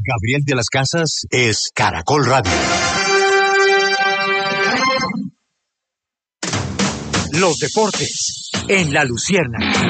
Gabriel de las Casas es Caracol Radio. Los deportes en La Luciérnaga.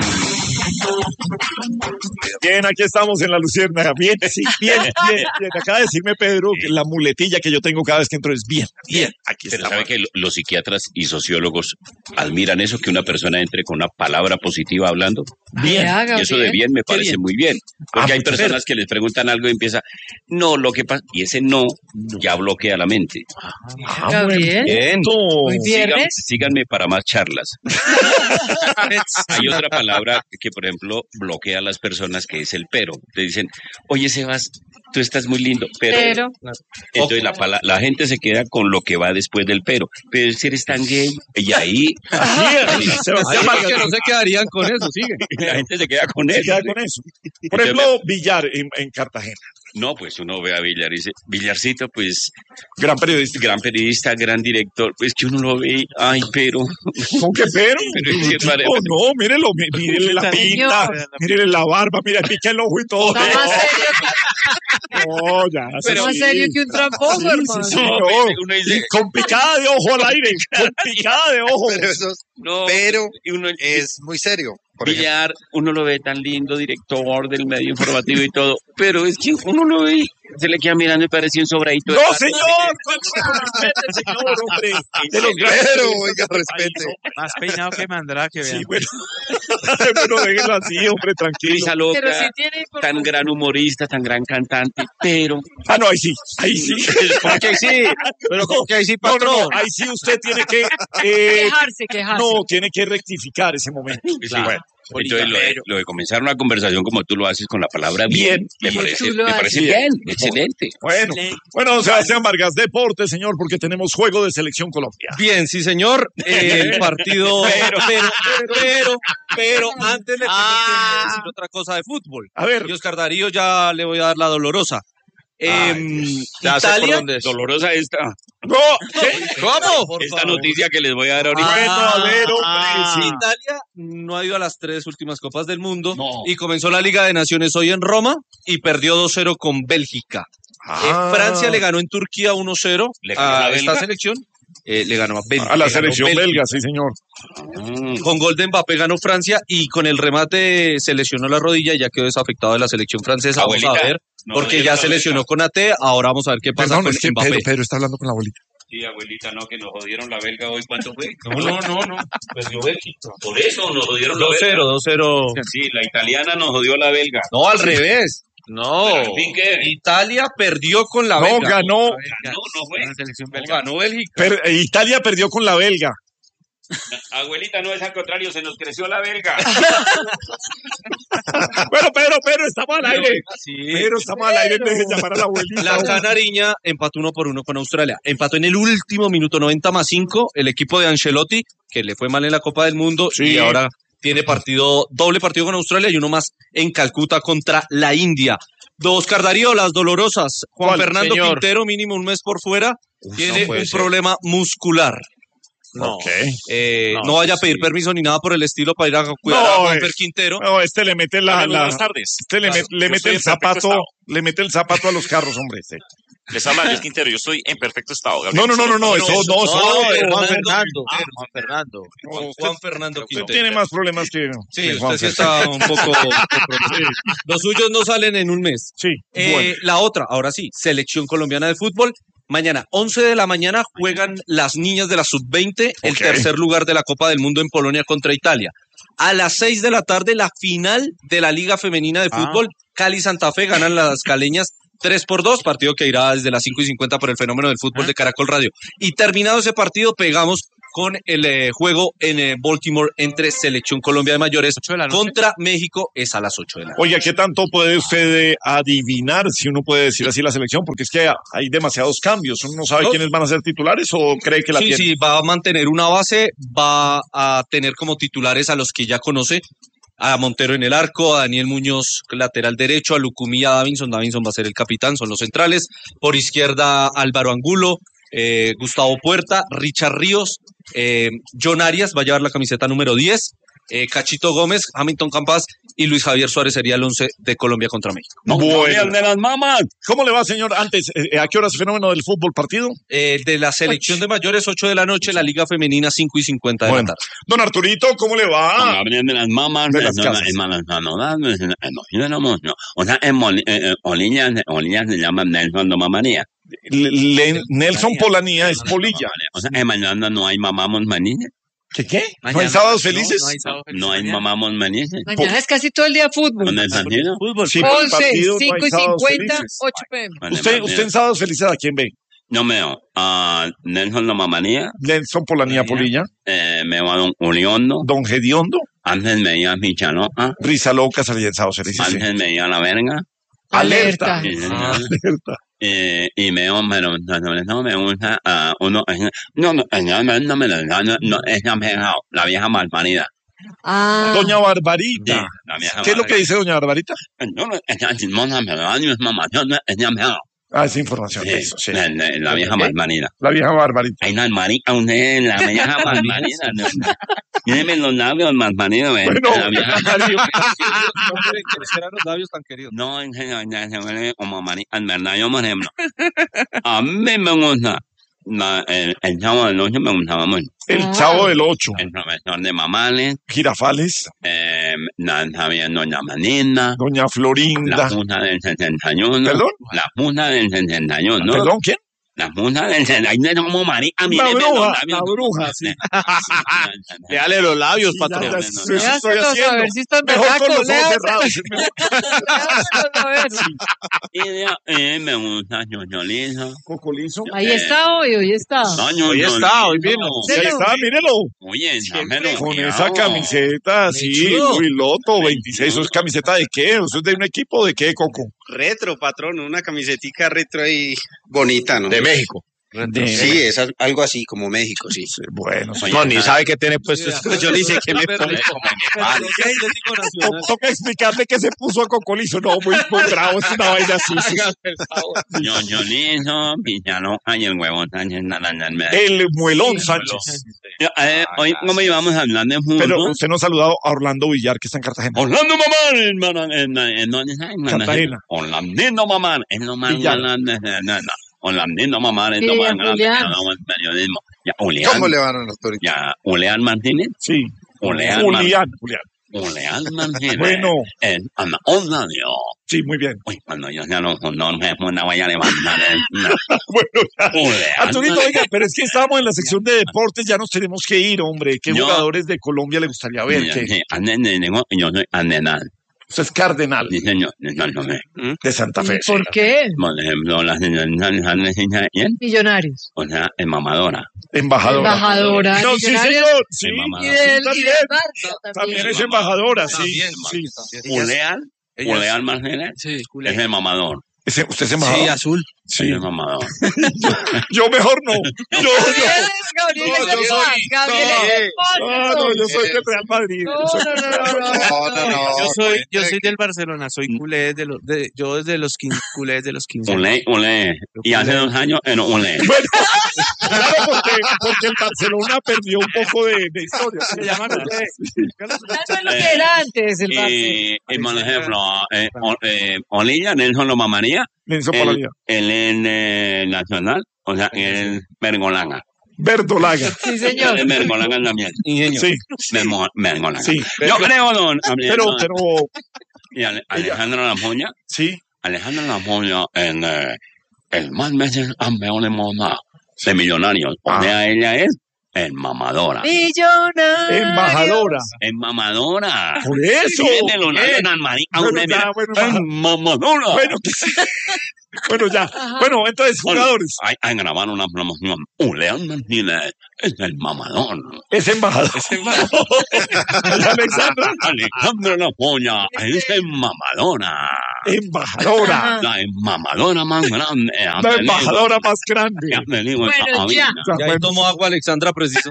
Bien, aquí estamos en La Luciérnaga. Bien, sí, bien. Acaba de decirme Pedro que la muletilla que yo tengo cada vez que entro es bien. Aquí Pero estamos. sabe que los psiquiatras y sociólogos admiran eso, que una persona entre con una palabra positiva hablando. Bien. Y eso de bien me parece muy bien. Porque hay personas que les preguntan algo y empieza, no, lo que pasa, y ese no ya bloquea la mente. Gabriel. Bien. Hoy viernes. Síganme para más charlas. Hay otra palabra que, por ejemplo, bloquea a las personas, que es el pero. Te dicen, oye, Sebas, tú estás muy lindo, pero. Entonces la gente se queda con lo que va después del pero. Pero si eres tan gay, y ahí Sebastián Vargas, que no se quedarían con eso, sigue. la gente se queda con se eso. queda con eso. Por ejemplo, Villar en Cartagena. No, pues uno ve a Villar y dice, Villarcito, pues, Gran periodista. gran director, pues que uno lo ve, ay, pero. ¿Con qué pero? Pero es que parece- Oh, no, mírelo, mírele la pinta, mírele la barba, mira, pica el ojo y todo. Está más serio, No, ya. pero más serio que un tramposo, hermano. Sí, No, no. uno dice, Y con picada de ojo al aire, con picada de ojo. Pero eso no, pero y uno, es muy serio. Por ejemplo, Villar, uno lo ve tan lindo, director del medio informativo y todo, pero es que uno lo ve, se le queda mirando y parece un sobradito. No, señor, respete, señor, hombre. De los grandes. pero, oiga, respete. Más peinado que Mandrake, vean. Sí, bueno, bueno, déjenlo así, hombre, tranquilo. Risa loca, Pero sí tiene tan información. gran humorista, tan gran cantante, pero Ah, no, ahí sí, ahí sí. ¿Cómo que sí? Pero como que ahí sí, No, no, patrón. no, ahí sí usted tiene que, Quejarse. no, tiene que rectificar ese momento. Claro. Bueno, Entonces lo de comenzar una conversación como tú lo haces con la palabra bien, me Bien, parece, tú lo me parece haces. bien, excelente. bueno, Sebastián Vargas, deporte, señor, porque tenemos juego de selección Colombia. Bien, sí, señor. El partido. Pero antes le tengo que decir otra cosa de fútbol. A ver, Y Oscar Darío ya le voy a dar la dolorosa. Ya sé por Italia. dónde es. Dolorosa esta no, ¿qué? ¿Cómo? esta noticia que les voy a dar ahorita. Bueno, a ver, hombre, sí. Italia no ha ido a las 3 últimas Copas del Mundo No. y comenzó la Liga de Naciones hoy en Roma y perdió 2-0 con Bélgica. Francia le ganó en Turquía 1-0 ¿Le ganó la a esta belga? selección. Le ganó a Bélgica. A la le ganó selección Bélgica. belga, sí, señor. Con gol de Mbappé ganó Francia y con el remate se lesionó la rodilla y ya quedó desafectado de la selección francesa. Vamos Abuelita, a ver, no porque jodieron ya la se belga. lesionó con AT, ahora vamos a ver qué pasa Perdón, con es que Mbappé. Pedro está hablando con la abuelita. Sí, abuelita, no, que nos jodieron la belga hoy. ¿Cuánto fue? No. Perdió Bélgica. Por eso nos jodieron la belga. 2-0. Sí, la italiana nos jodió la belga. No, al revés. No. Pero, en fin, ¿qué? Italia perdió con la No, Bélgica. ganó. No fue. No, ganó Bélgica. Italia perdió con la belga. Abuelita, no es al contrario, se nos creció la belga. Bueno, Pedro, estamos al aire. Sí. Pedro, estamos al aire, deje llamar a la abuelita. La Canariña empató 1-1 con Australia. Empató en el último minuto 90+5 el equipo de Ancelotti, que le fue mal en la Copa del Mundo Sí. y ahora tiene doble partido con Australia y uno más en Calcuta contra la India. Oscar Darío, las dolorosas. Juan ¿Cuál, Fernando señor? Quintero, mínimo un mes por fuera, tiene no puede un ser. problema muscular. No. Ok. No vaya a pedir permiso ni nada por el estilo para ir a cuidar a Juanfer Quintero. No, este le mete Buenas tardes. Este le mete el zapato, le mete el zapato a los carros, hombre. Este. Les habla Luis Quintero, yo estoy en perfecto estado. Gabriel. No, eso no. Juan Fernando. No, Juan Fernando Usted Quintero. tiene más problemas que Sí, que usted Juanfer. sí está un poco... Los suyos no salen en un mes. Sí, bueno. La otra, ahora sí, Selección Colombiana de Fútbol. Mañana, 11 de la mañana, juegan las niñas de la Sub-20, el Ok. tercer lugar de la Copa del Mundo en Polonia contra Italia. A las 6 de la tarde, la final de la Liga Femenina de Fútbol. Cali Santa Fe ganan las caleñas 3-2, partido que irá desde las 5:50 por el fenómeno del fútbol de Caracol Radio. Y terminado ese partido, pegamos con el juego en Baltimore entre Selección Colombia de Mayores contra México, es a las 8 de la noche. Oiga, ¿qué tanto puede usted adivinar, si uno puede decir así, la selección? Porque es que hay demasiados cambios. Uno no sabe No. quiénes van a ser titulares o cree que la Sí, tiene. sí, va a mantener una base, va a tener como titulares a los que ya conoce, a Montero en el arco, a Daniel Muñoz lateral derecho, a Lucumí y a Davinson. Davinson va a ser el capitán, son los centrales. Por izquierda, Álvaro Angulo, Gustavo Puerta, Richard Ríos, John Arias va a llevar la camiseta número 10. Cachito Gómez, Hamilton Campas y Luis Javier Suárez sería el 11 de Colombia contra México. Bueno. de las mamás. ¿Cómo le va, señor? Antes, ¿a qué horas fenómeno del fútbol partido? De la selección de mayores, 8 de la noche, la Liga Femenina, 5:50 de la tarde. Don Arturito, ¿cómo le va? De las mamás, De las casas. O sea, en Olilla se llama Nelson de Mamanía. Nelson Polanía es Polilla. O sea, en mañana no hay mamamos manía. ¿Qué? ¿No hay sábados felices? No hay mamamos manía. Mañana es casi todo el día fútbol. ¿Con el sentido? Sí, por el 11, partido no hay 5 y sábados 50, felices. 8 p.m. ¿Usted en sábados felices a quién ve? No veo a Nelson de Mamanía. Nelson Polanía Polilla, Me veo a Don Uliondo. Don Gediondo, Antes me veía a Michanoa. Risa Loca salía en sábados felices. Sí. Antes me veía a La Verga. Alerta. Sí, señor. Alerta. Y me no me gusta a uno. No me lo no, es la vieja malparida. Ah, Doña Barbarita. Sí, la vieja ¿Qué es lo que dice Doña Barbarita? No, es chismosa, pero es mamá. Es llamada. Ah, esa información de eso, sí. La vieja malparida. La vieja Barbarita. Hay una marica, la vieja malparida. Mírenme los labios malparidos. Bueno, La vieja los labios tan queridos. No, se huele como marica. En verdad, yo, por ejemplo, a mí me gusta. El Chavo del 8 me gustaba mucho. El Chavo del 8. El profesor de Mamales, Girafales. Javier Doña Manina, Doña la Florinda. Junta del 71. ¿Perdón? La Junta del 71. ¿Perdón? ¿Quién? La Junta del 71 como marica. La bruja. La bruja, sí. Léale los labios, Ya, patrón. ya, eso estoy léaselos a haciendo. ver si están Mejor con berracos, los ojos léaselos. cerrados. A ver. Y me gusta Ñoñolizo. Cocolizo. Ahí está hoy está. No, Hoy está, hoy vino. Sí, ahí está, mírelo. Oye, dámelo. Con esa camiseta, sí, chulo. muy loto, 26. ¿Eso es camiseta de qué? ¿Eso es de un equipo de qué, Coco? Retro, patrón, una camisetica retro ahí bonita, ¿no? De México. Sí, es algo así como México, sí. Sí, bueno, sí. No, ni sabe qué tiene puesto. Yo ni sé qué me pongo. Toca explicarle que se puso a Cocolizo. No, muy bravo, es una vaina así. Sí. Ñoñolizo, Villalonga y el huevón Sánchez Naranja. El Muelón Sánchez. Hoy, como íbamos a hablar de fútbol. Pero usted nos ha saludado a Orlando Villar, que está en Cartagena. Orlando Mamán, en Cartagena. Orlandino Mamán, es lo más Villar. Orlandino Mamán es lo Sí, más a grande que Julián. ha dado el periodismo. Ya, Julián. ¿Cómo le van a los toritos? Ya, Julián Martínez. Sí. Julián. Julián. Julián Martínez. Bueno. En Onda, Sí, muy bien. Uy, cuando yo sea los condones, me voy a levantar. Bueno, ya. Julián. Arturito, oiga, pero es que estábamos en la sección de deportes, ya nos tenemos que ir, hombre. ¿Qué Yo- jugadores de Colombia le gustaría ver? ¿Qué? Sí, yo soy Andenal. Usted es cardenal Sí, señor. No, de Santa Fe. ¿Por qué? Por ejemplo, la señorita ¿quién? Millonarios. O sea, es mamadora. Embajadora. Embajadora. No, sí, Millonarios. señor. Sí, Es Y mamadora. del también. Barça También es embajadora, sí. También, Sí. Julián. Julián Martínez Sí, es el mamador. ¿Usted es Sí, embajador? azul. Sí. Es el mamador. Yo mejor no. Yo. Gabriel, No, yo soy- Gabriel, No, yo soy del Real Madrid. No, no. Yo soy del Barcelona, soy culé yo desde los 15, culé de los 15. Olé. Y hace 2 años, no, olé. Bueno, claro, porque el Barcelona perdió un poco de historia. Se llaman Ya no es lo que era antes el Barça. Y por ejemplo, Olilla, Nelson Loma María, Nelson Polanía. él es nacional, o sea, él es Bergolanga. Verdolaga. Sí, señor. Él es Bergolanga también. Sí, Bergolanga. sí. Yo creo, don. Pero, Y Alejandro Lamoña, sí. Alejandro Lamoña, el más veces campeón de moda de Millonarios. O sea, ella es mamadora. Millonarios. Embajadora. Es mamadora. Por eso. Tiene los labios tan marica, Bueno, una ya, mira, bueno, es mamadora. Bueno, que sí. Bueno, ya. Bueno, entonces, jugadores. Hay grabar una promoción. Julián Martínez es el mamador. Es embajador. Alexandra. Alejandro La Polla es el mamadora. Embajadora. La mamadora más grande. La embajadora más grande. Bueno, ya. Ya ahí tomó agua Alexandra preciso.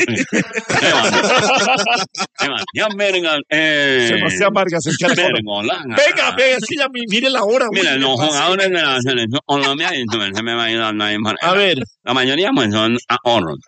Sebastián Vergas. Sebastián Vargas, el que hace- Vergolanga. Venga, es que ya mire la hora. Mira, uy, los ¿qué pasa? jugadores de la selección Colombia, se me va a ayudar nadie más. A ver, La mayoría pues son ahorros.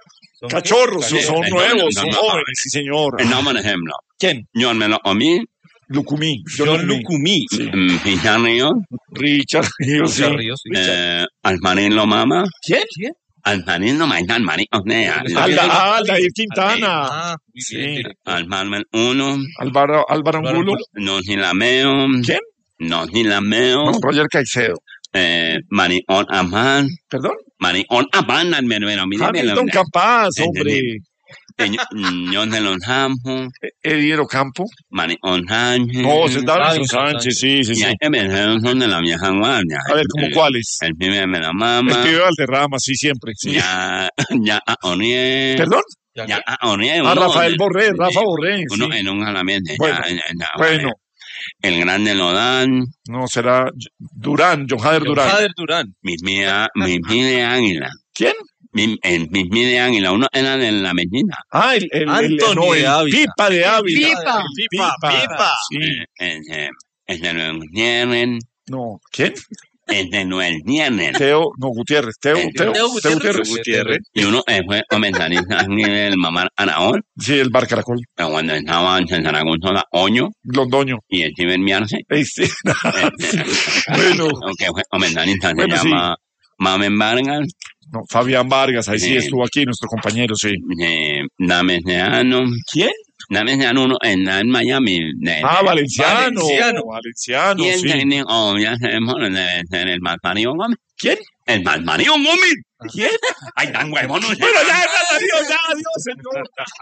Cachorros, son nuevos, son no, jóvenes, sí, señor. No, por ejemplo. ¿Quién? John Melocomí. Lucumí. John Lucumí. Richard Ríos. Richard Ríos, sí. Ríos, sí. Almarín Lomama. ¿Quién? Almarín Lomama. Almarín Aldair Quintana. Ah, Sí. Almarín Uno. Álvaro Angulo. Nosilameo. ¿Quién? Nosilameo. No, Roger Caicedo. Marion Amán. ¿Perdón? Marion Amán. Hamilton Capaz, hombre. John de los Campos. Eddie Campo. Marion Sánchez. No, ese es Davidson Sánchez, sí. Y hay son de la vieja guardia. A ver, ¿cómo cuáles? El pibe de la El mama. pibe Valderrama, sí, siempre. Sí. Ya Oniel. ¿Perdón? Ya Oniel. Rafael Borré, Rafa Borré. Uno Sí. en un jalamiento. Bueno. El grande Lodán. No, será Durán, John Jader Durán. Mis de águila. ¿Quién? Mis de águila. Uno era de la medina. Ah, el Pipa de Ávila. Pipa. Sí. El de Noel Nieren. No, ¿quién? El de Noel Nieren. Teo Gutiérrez. Teo Gutiérrez. Y uno fue comentarista en el Mamar Anaón. Sí, el Bar Caracol. Cuando estaba en Zaragoza, Oño. Londoño. Y el Steven Miarce. Sí. Bueno. Aunque fue comentarista, se Bueno, llama Mamen Vargas. No, Fabián Vargas, ahí sí estuvo aquí, nuestro compañero, sí. Dames Neano. ¿Quién? Dames Neano uno en Miami. Valenciano. Y el Sí. técnico, ya sabemos, debe ser el Malparido Gómez. ¿Quién? El Malparido Gómez. ¿Quién? Ay, tan huevón. Bueno, ya, adiós, señor.